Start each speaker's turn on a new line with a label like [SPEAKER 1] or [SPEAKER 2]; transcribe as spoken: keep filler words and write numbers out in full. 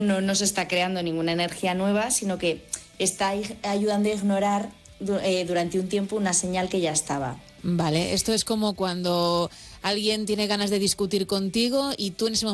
[SPEAKER 1] no, no se está creando ninguna energía nueva, sino que está ayudando a ignorar eh, durante un tiempo una señal que ya estaba.
[SPEAKER 2] Vale, esto es como cuando alguien tiene ganas de discutir contigo y tú en ese momento